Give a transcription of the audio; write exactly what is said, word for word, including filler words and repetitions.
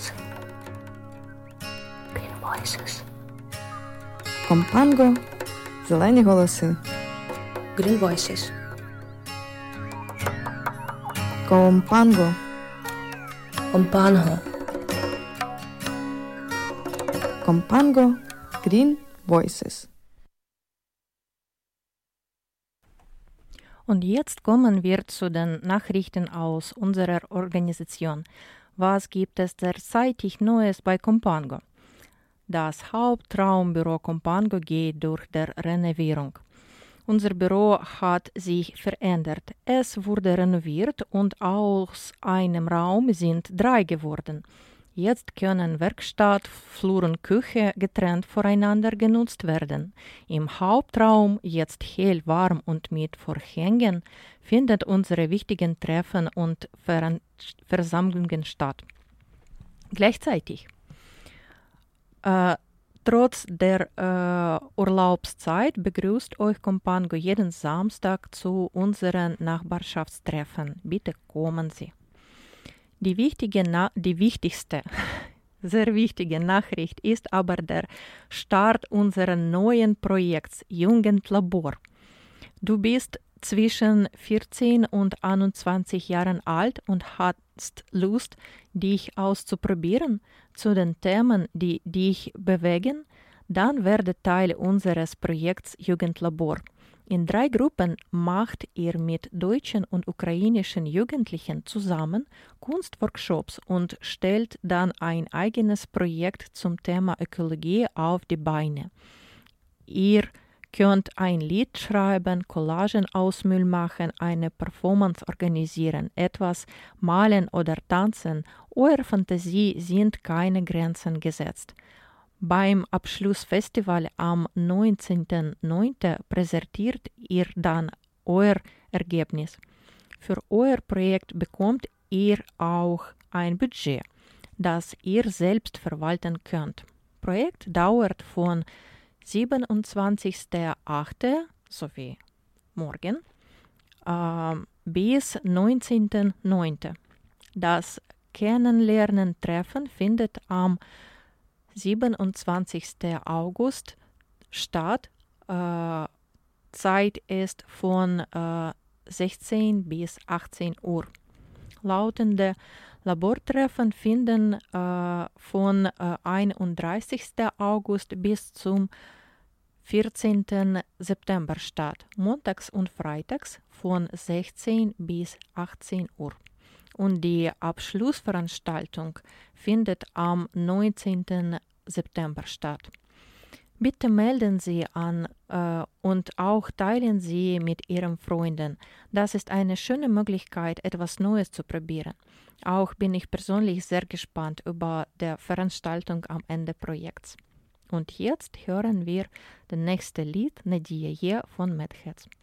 голоси. Green Voices. Компанго. Зелені голоси. Green Voices. Компанго. Компанго. Компанgo. Green Voices. Und jetzt kommen wir zu den Nachrichten aus unserer Organisation. Was gibt es derzeitig Neues bei Compango? Das Hauptraumbüro Compango geht durch die Renovierung. Unser Büro hat sich verändert. Es wurde renoviert und aus einem Raum sind drei geworden. Jetzt können Werkstatt, Flur und Küche getrennt voreinander genutzt werden. Im Hauptraum, jetzt hell, warm und mit Vorhängen, finden unsere wichtigen Treffen und Ver- Versammlungen statt. Gleichzeitig. Äh, trotz der äh, Urlaubszeit begrüßt euch Compango jeden Samstag zu unseren Nachbarschaftstreffen. Bitte kommen Sie. Die, wichtige Na- die wichtigste, sehr wichtige Nachricht ist aber der Start unseres neuen Projekts Jugendlabor. Du bist zwischen vierzehn und einundzwanzig Jahren alt und hast Lust, dich auszuprobieren zu den Themen, die dich bewegen, dann werde Teil unseres Projekts Jugendlabor. In drei Gruppen macht ihr mit deutschen und ukrainischen Jugendlichen zusammen Kunstworkshops und stellt dann ein eigenes Projekt zum Thema Ökologie auf die Beine. Ihr könnt ein Lied schreiben, Collagen aus Müll machen, eine Performance organisieren, etwas malen oder tanzen. Eurer Fantasie sind keine Grenzen gesetzt. Beim Abschlussfestival am neunzehnten neunten präsentiert ihr dann euer Ergebnis. Für euer Projekt bekommt ihr auch ein Budget, das ihr selbst verwalten könnt. Projekt dauert von siebenundzwanzigsten achten sowie morgen äh, bis neunzehnten neunten Das Kennenlernen-Treffen findet am siebenundzwanzigsten August statt. Äh, Zeit ist von äh, sechzehn bis achtzehn Uhr. Lautende Labortreffen finden äh, von äh, einunddreißigsten August bis zum vierzehnten September statt. Montags und freitags von sechzehn bis achtzehn Uhr. Und die Abschlussveranstaltung findet am neunzehnten September statt. Bitte melden Sie an äh, und auch teilen Sie mit Ihren Freunden. Das ist eine schöne Möglichkeit, etwas Neues zu probieren. Auch bin ich persönlich sehr gespannt über die Veranstaltung am Ende des Projekts. Und jetzt hören wir das nächste Lied, Nadia Je von Mad Hats.